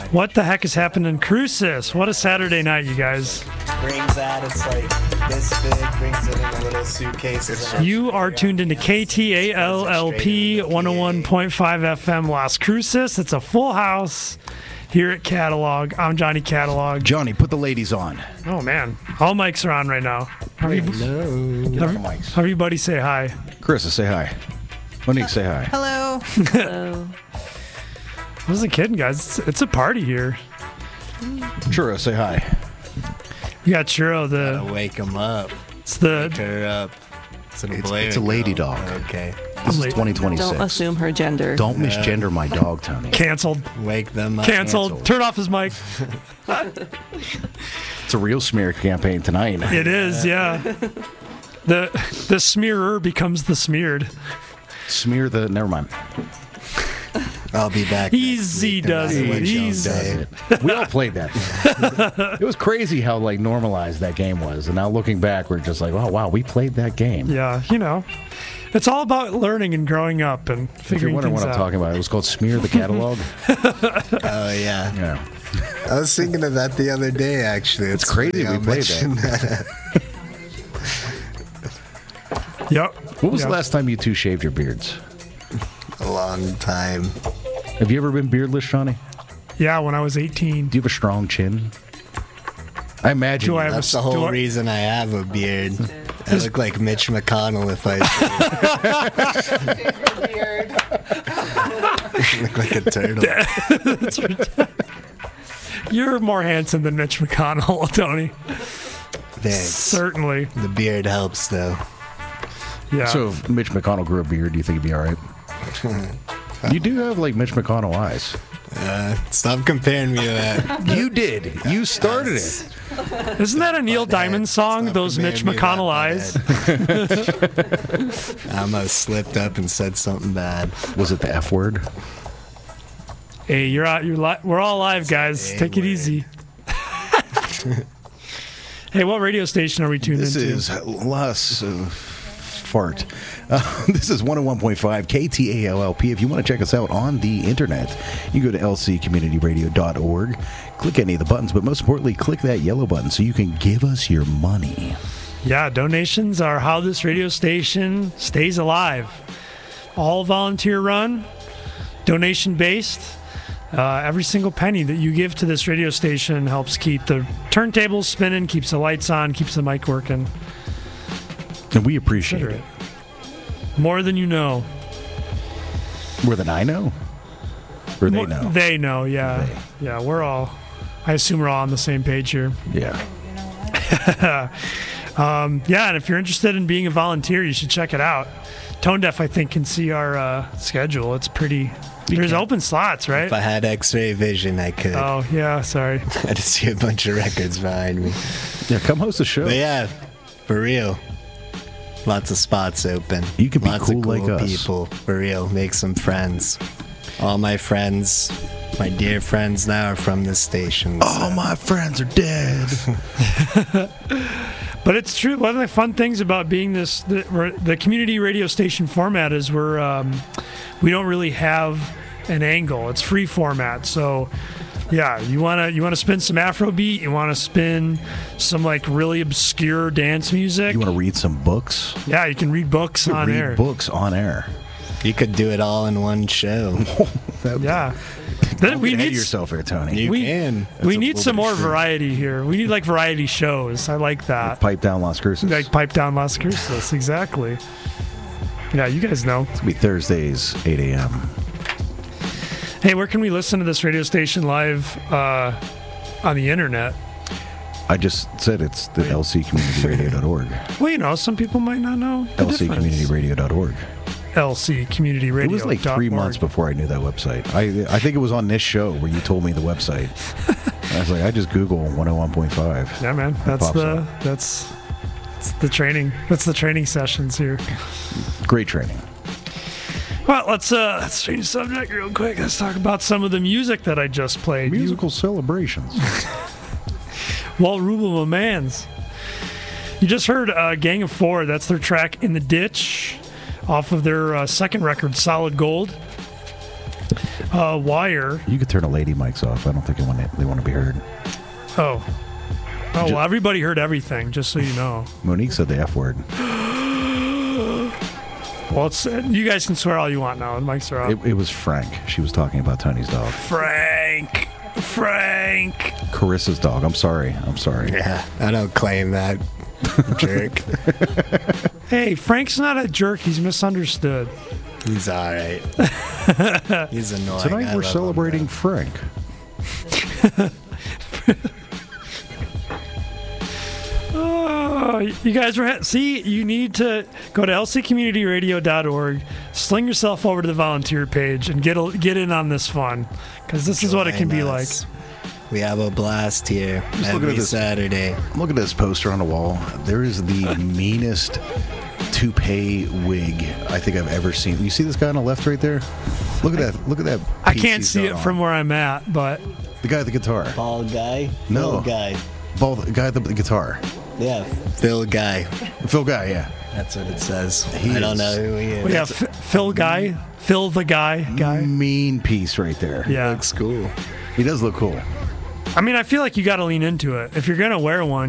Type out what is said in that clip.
What the heck is happening in Cruces? What a Saturday night, you guys. Brings that, it's like this big, brings it in a little suitcase. You are tuned into KTALLP 101.5 FM Las Cruces. It's a full house here at Catalog. I'm Johnny Catalog. Johnny, put the ladies on. Oh, man. All mics are on right now. Everybody say hi. Carissa, say hi. Monique, say hi. Hello. Hello. I wasn't kidding, guys. It's a party here. Churro, say hi. We got Churro. Gotta wake him up. It's the. Wake her up. It's a lady dog. Okay. This is 2026. Don't assume her gender. Don't misgender my dog, Tony. Canceled. Wake them up. Canceled. Turn off his mic. It's a real smear campaign tonight. It is, yeah. The smearer becomes the smeared. Smear the. Never mind. I'll be back. Easy does it. Easy. We all played that. It was crazy how like normalized that game was, and now looking back, we're just like, oh wow, we played that game. Yeah, you know, it's all about learning and growing up and figuring things out. If you're wondering what I'm talking about, it was called Smear the Catalog. Oh yeah. Yeah. I was thinking of that the other day. Actually, it's crazy we played that. Yep. What was the last time you two shaved your beards? A long time. Have you ever been beardless, Shawnee? Yeah, when I was 18. Do you have a strong chin? I imagine. That's the whole reason I have a beard. I look like Mitch McConnell if I look like a turtle. You're more handsome than Mitch McConnell, Tony. Thanks. Certainly. The beard helps, though. Yeah. So if Mitch McConnell grew a beard, do you think he'd be all right? You do have like Mitch McConnell eyes. Stop comparing me to that. You did. You started it. Isn't that a Neil Diamond song? Those Mitch McConnell eyes. I almost slipped up and said something bad. Was it the F word? Hey, you're out. We're all live, guys. Take it easy. Hey, what radio station are we tuned into? This is Las Fart. This is 101.5 KTALLP. If you want to check us out on the internet, you go to lccommunityradio.org, click any of the buttons, but most importantly, click that yellow button so you can give us your money. Yeah, donations are how this radio station stays alive. All volunteer run, donation based. Every single penny that you give to this radio station helps keep the turntables spinning, keeps the lights on, keeps the mic working. And we appreciate it. More than you know. More than I know? Or they know? They know, yeah. Yeah, I assume we're all on the same page here. Yeah. Yeah, and if you're interested in being a volunteer, you should check it out. Tone Deaf, I think, can see our schedule. It's pretty... There's open slots, right? If I had X-ray vision, I could. Oh, yeah, sorry. I just see a bunch of records behind me. Yeah, come host a show. But yeah, for real. Lots of spots open. You could be Lots cool of like us. people, for real. Make some friends. All my friends, my dear friends now are from this station. All my friends are dead. But it's true. One of the fun things about being the community radio station format is we don't really have an angle. It's free format. So yeah, you wanna spin some Afrobeat, you wanna spin some like really obscure dance music. You wanna read some books? Yeah, you can read books on air. Books on air. You could do it all in one show. Yeah. We need yourself here, Tony. We need some more variety here. We need like variety shows. I like that. Pipe down Las Cruces. Like Pipe Down Las Cruces, exactly. Yeah, you guys know. It's going to be Thursdays, 8 a.m. Hey, where can we listen to this radio station live on the internet? I just said it's the lccommunityradio.org. Well, you know, some people might not know. lccommunityradio.org. lccommunityradio.org. It was like 3 months before I knew that website. I think it was on this show where you told me the website. I was like, I just Google 101.5. Yeah, man. That's the training. That's the training sessions here. Great training. Well, let's change the subject real quick. Let's talk about some of the music that I just played. Musical celebrations. Walt Rubel, my mans. You just heard Gang of Four. That's their track In the Ditch off of their second record, Solid Gold. wire. You could turn a lady mics off. I don't think they want to be heard. Oh, well, everybody heard everything. Just so you know. Monique said the F word. Well, you guys can swear all you want now. The mics are off. It was Frank. She was talking about Tony's dog. Frank. Carissa's dog. I'm sorry. Yeah, I don't claim that. Jerk. Hey, Frank's not a jerk. He's misunderstood. He's all right. He's annoying. Tonight we're celebrating Frank. Oh, you guys you need to go to lccommunityradio.org, sling yourself over to the volunteer page, and get in on this fun, because this is what it can be like. We have a blast here every Saturday. Look at this poster on the wall. There is the meanest toupee wig I think I've ever seen. You see this guy on the left right there? Look at that. Look at that. I can't see it from where I'm at, but the guy with the guitar. Bald guy? No. Phil guy. Bald guy with the guitar. Yeah, Phil Guy. Phil Guy, yeah. That's what it says. I don't know who he is. We have Phil the guy. Mean piece right there. Yeah. Looks cool. He does look cool. I mean, I feel like you got to lean into it. If you're going to wear one,